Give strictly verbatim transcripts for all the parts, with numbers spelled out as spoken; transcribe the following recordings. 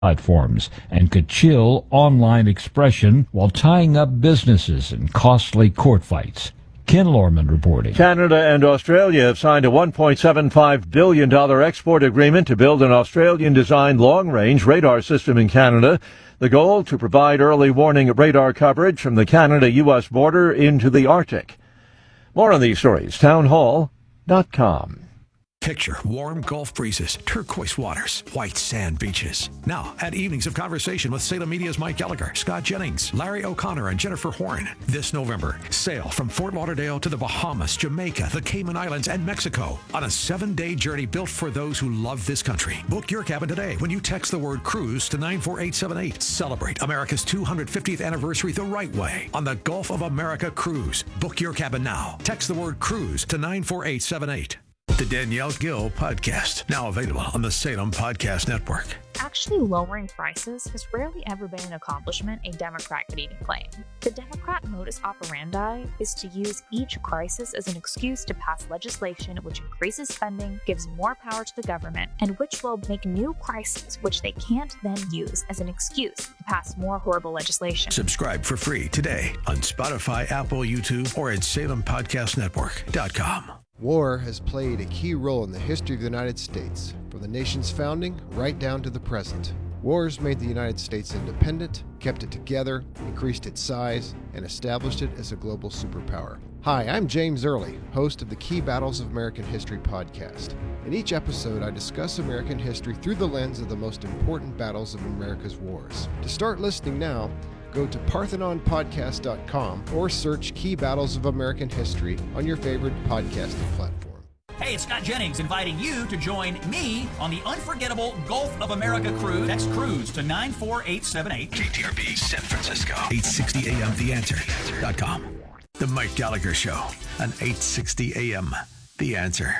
platforms and could chill online expression while tying up businesses in costly court fights. Ken Lorman reporting. Canada and Australia have signed a one point seven five billion dollars export agreement to build an Australian-designed long-range radar system in Canada. The goal to provide early warning radar coverage from the Canada-U S border into the Arctic. More on these stories, townhall dot com. Picture warm Gulf breezes, turquoise waters, white sand beaches. Now, at Evenings of Conversation with Salem Media's Mike Gallagher, Scott Jennings, Larry O'Connor, and Jennifer Horn. This November, sail from Fort Lauderdale to the Bahamas, Jamaica, the Cayman Islands, and Mexico on a seven-day journey built for those who love this country. Book your cabin today when you text the word cruise to nine four eight seven eight. Celebrate America's two hundred fiftieth anniversary the right way on the Gulf of America Cruise. Book your cabin now. Text the word cruise to nine four eight seven eight. The Danielle Gill Podcast, now available on the Salem Podcast Network. Actually lowering prices has rarely ever been an accomplishment a Democrat could even claim. The Democrat modus operandi is to use each crisis as an excuse to pass legislation which increases spending, gives more power to the government, and which will make new crises which they can't then use as an excuse to pass more horrible legislation. Subscribe for free today on Spotify, Apple, YouTube, or at salem podcast network dot com. War has played a key role in the history of the United States, from the nation's founding right down to the present. Wars made the United States independent, kept it together, increased its size, and established it as a global superpower. Hi, I'm James Early, host of the Key Battles of American History podcast. In each episode, I discuss American history through the lens of the most important battles of America's wars. To start listening now, go to parthenon podcast dot com or search Key Battles of American History on your favorite podcasting platform. Hey, it's Scott Jennings inviting you to join me on the unforgettable Gulf of America cruise. Text cruise to nine four eight seven eight. K T R B San Francisco, eight sixty A M The Answer dot com. The Mike Gallagher Show on eight sixty A M The Answer.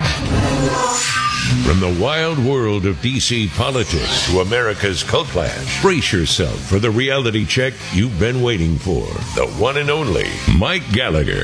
From the wild world of D C politics to America's cult clash, brace yourself for the reality check you've been waiting for. The one and only Mike Gallagher.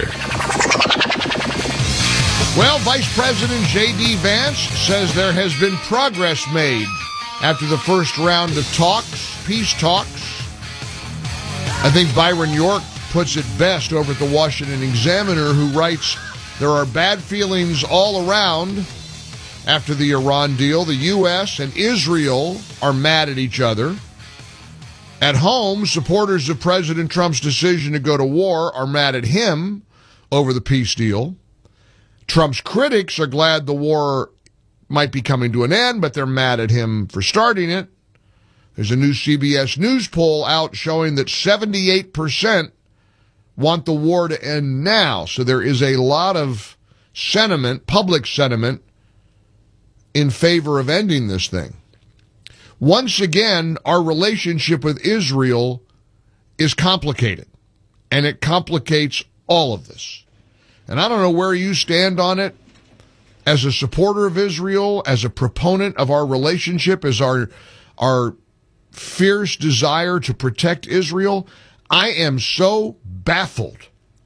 Well, Vice President J D. Vance says there has been progress made after the first round of talks, peace talks. I think Byron York puts it best over at the Washington Examiner, who writes, there are bad feelings all around after the Iran deal. The U S and Israel are mad at each other. At home, supporters of President Trump's decision to go to war are mad at him over the peace deal. Trump's critics are glad the war might be coming to an end, but they're mad at him for starting it. There's a new C B S News poll out showing that seventy-eight percent want the war to end now. So there is a lot of sentiment, public sentiment, in favor of ending this thing. Once again, our relationship with Israel is complicated, and it complicates all of this. And I don't know where you stand on it as a supporter of Israel, as a proponent of our relationship, as our, our fierce desire to protect Israel. I am so baffled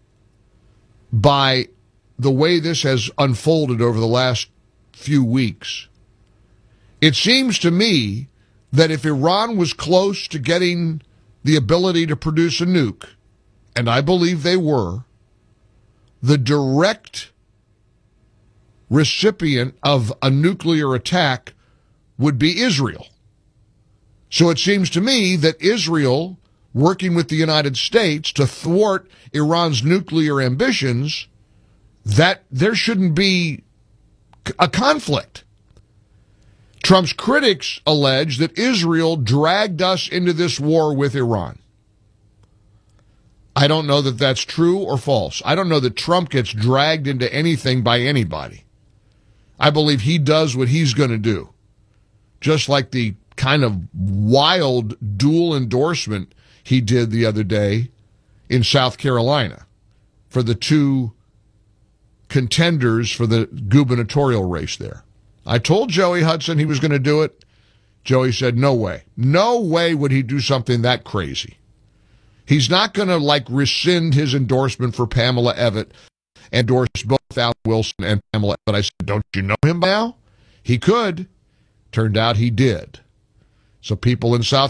by the way this has unfolded over the last few weeks. It seems to me that if Iran was close to getting the ability to produce a nuke, and I believe they were, the direct recipient of a nuclear attack would be Israel. So it seems to me that Israel, working with the United States to thwart Iran's nuclear ambitions, that there shouldn't be a conflict. Trump's critics allege that Israel dragged us into this war with Iran. I don't know that that's true or false. I don't know that Trump gets dragged into anything by anybody. I believe he does what he's going to do. Just like the kind of wild dual endorsement he did the other day in South Carolina for the two contenders for the gubernatorial race there. I told Joey Hudson he was going to do it. Joey said, no way. No way would he do something that crazy. He's not going to, like, rescind his endorsement for Pamela Evett, endorse both Al Wilson and Pamela Evett. I said, don't you know him by now? He could. Turned out he did. So people in South